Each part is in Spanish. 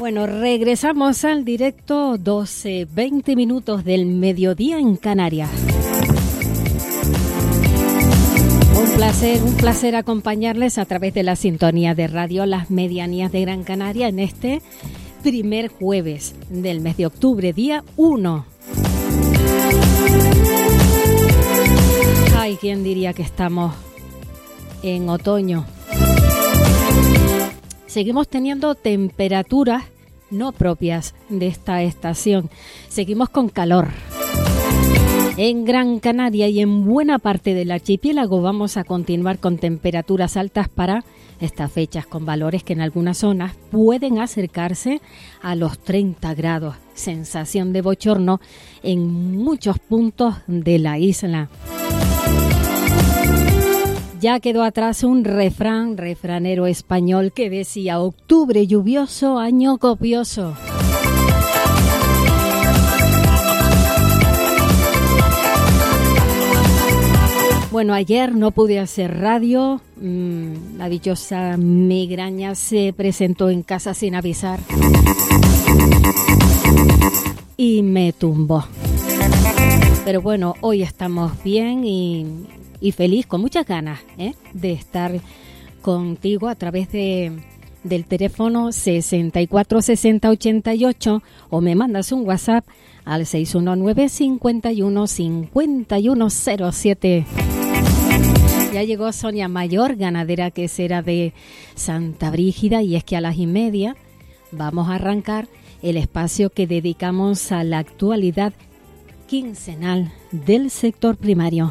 Bueno, regresamos al directo, 12:20 minutos del mediodía en Canarias. Un placer acompañarles a través de la sintonía de radio Las Medianías de Gran Canaria en este primer jueves del mes de octubre, día 1. Ay, ¿quién diría que estamos en otoño? Seguimos teniendo temperaturas no propias de esta estación. Seguimos con calor. En Gran Canaria y en buena parte del archipiélago vamos a continuar con temperaturas altas para estas fechas, con valores que en algunas zonas pueden acercarse a los 30 grados. Sensación de bochorno en muchos puntos de la isla. Ya quedó atrás un refranero español que decía: octubre lluvioso, año copioso. Bueno, ayer no pude hacer radio, la dichosa migraña se presentó en casa sin avisar y me tumbó. Pero bueno, hoy estamos bien y feliz, con muchas ganas de estar contigo a través del teléfono 64 60 88 o me mandas un WhatsApp al 619 51 51 07. Ya llegó Sonia Mayor, ganadera quesera de Santa Brígida, y es que a las 1:30 vamos a arrancar el espacio que dedicamos a la actualidad quincenal del sector primario.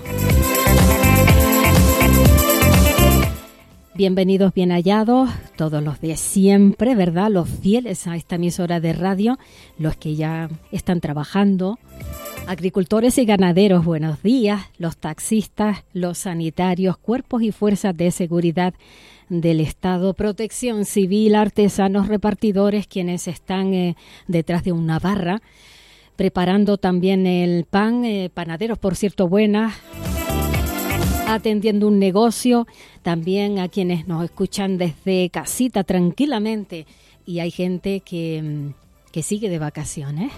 Bienvenidos, bien hallados, todos los de siempre, ¿verdad? Los fieles a esta emisora de radio, los que ya están trabajando, agricultores y ganaderos, buenos días, los taxistas, los sanitarios, cuerpos y fuerzas de seguridad del Estado, protección civil, artesanos, repartidores, quienes están detrás de una barra, preparando también el pan, panaderos, por cierto, buenas, atendiendo un negocio, también a quienes nos escuchan desde casita tranquilamente, y hay gente que sigue de vacaciones.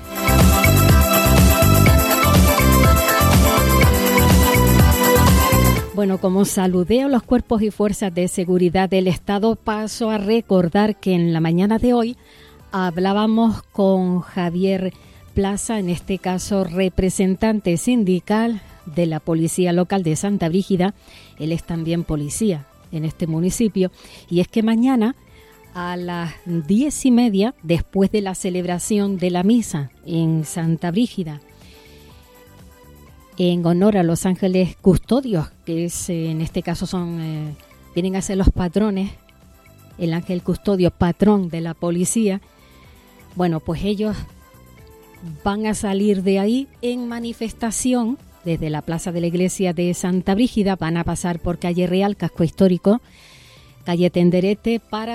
Bueno, como saludé a los cuerpos y fuerzas de seguridad del Estado, paso a recordar que en la mañana de hoy hablábamos con Javier Plaza, en este caso representante sindical de la Policía Local de Santa Brígida. Él es también policía en este municipio, y es que mañana a las 10:30, después de la celebración de la misa en Santa Brígida, en honor a los ángeles custodios, que es, en este caso vienen a ser los patrones, el ángel custodio patrón de la policía, bueno, pues ellos van a salir de ahí en manifestación desde la plaza de la iglesia de Santa Brígida, van a pasar por calle Real, casco histórico, calle Tenderete, para